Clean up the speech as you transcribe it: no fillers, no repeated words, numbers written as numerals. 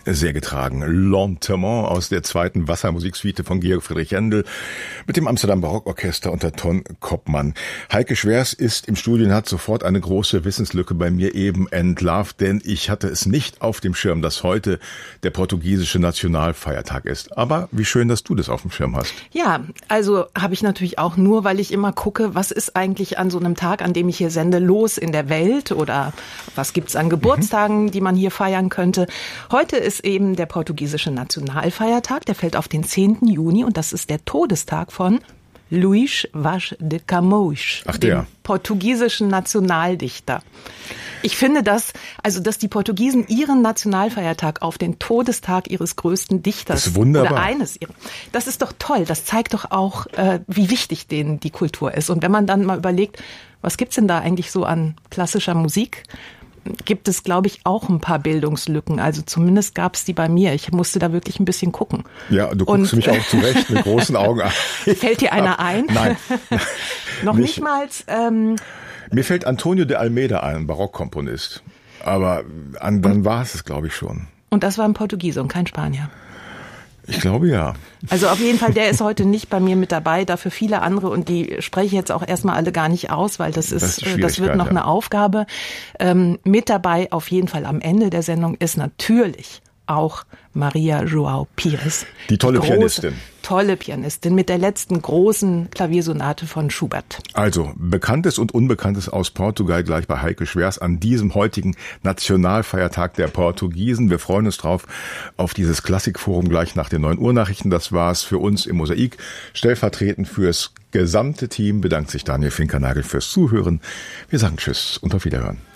sehr getragen. Lentement aus der zweiten Wassermusiksuite von Georg Friedrich Händel mit dem Amsterdam Barockorchester unter Ton Koppmann. Heike Schwers ist im Studio und hat sofort eine große Wissenslücke bei mir eben entlarvt, denn ich hatte es nicht auf dem Schirm, dass heute der portugiesische Nationalfeiertag ist. Aber wie schön, dass du das auf dem Schirm hast. Ja, also habe ich natürlich auch nur, weil ich immer gucke, was ist eigentlich an so einem Tag, an dem ich hier sende, los in der Welt oder was gibt's an Geburtstagen, die man hier feiern könnte. Heute ist eben der portugiesische Nationalfeiertag, der fällt auf den 10. Juni und das ist der Todestag von Luís Vaz de Camões, dem portugiesischen Nationaldichter. Ich finde dass die Portugiesen ihren Nationalfeiertag auf den Todestag ihres größten Dichters das ist wunderbar. Oder eines ihrer. Das ist doch toll. Das zeigt doch auch, wie wichtig denen die Kultur ist. Und wenn man dann mal überlegt, was gibt's denn da eigentlich so an klassischer Musik? Gibt es, glaube ich, auch ein paar Bildungslücken. Also zumindest gab es die bei mir. Ich musste da wirklich ein bisschen gucken. Ja, du guckst mich auch zurecht mit großen Augen an. Fällt dir einer ein? Nein. Noch nicht mal. Mir fällt Antonio de Almeida ein, Barockkomponist. Aber dann war es glaube ich, schon. Und das war ein Portugiese und kein Spanier. Ich glaube, ja. Also auf jeden Fall, der ist heute nicht bei mir mit dabei, dafür viele andere und die spreche ich jetzt auch erstmal alle gar nicht aus, weil das wird noch eine Aufgabe. Mit dabei auf jeden Fall am Ende der Sendung ist natürlich auch Maria João Pires. Die tolle Pianistin. Tolle Pianistin mit der letzten großen Klaviersonate von Schubert. Also, Bekanntes und Unbekanntes aus Portugal gleich bei Heike Schwers an diesem heutigen Nationalfeiertag der Portugiesen. Wir freuen uns drauf auf dieses Klassikforum gleich nach den 9 Uhr Nachrichten. Das war's für uns im Mosaik. Stellvertretend fürs gesamte Team bedankt sich Daniel Finkernagel fürs Zuhören. Wir sagen Tschüss und auf Wiederhören.